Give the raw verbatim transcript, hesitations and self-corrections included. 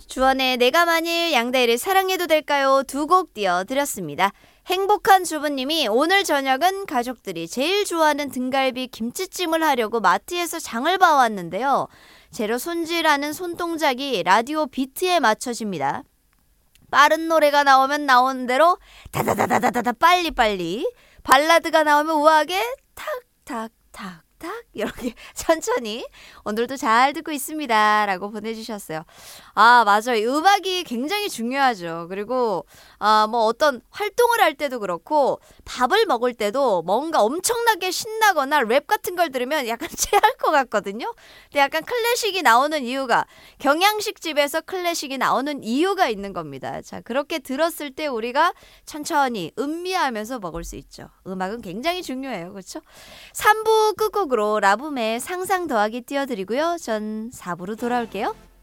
주원의 내가 만일 양다일을 사랑해도 될까요? 두 곡 띄워드렸습니다. 행복한 주부님이 오늘 저녁은 가족들이 제일 좋아하는 등갈비 김치찜을 하려고 마트에서 장을 봐왔는데요. 재료 손질하는 손동작이 라디오 비트에 맞춰집니다. 빠른 노래가 나오면 나오는 대로 다다다다다다 빨리빨리, 발라드가 나오면 우아하게 탁탁탁 탁 이렇게 천천히 오늘도 잘 듣고 있습니다 라고 보내주셨어요. 아 맞아요. 음악이 굉장히 중요하죠. 그리고 아, 뭐 어떤 활동을 할 때도 그렇고 밥을 먹을 때도 뭔가 엄청나게 신나거나 랩 같은 걸 들으면 약간 체할 것 같거든요. 근데 약간 클래식이 나오는 이유가, 경양식 집에서 클래식이 나오는 이유가 있는 겁니다. 자, 그렇게 들었을 때 우리가 천천히 음미하면서 먹을 수 있죠. 음악은 굉장히 중요해요. 그렇죠? 삼 부 끝곡으로 라붐의 상상 더하기 띄워드리고요. 전 사 부로 돌아올게요.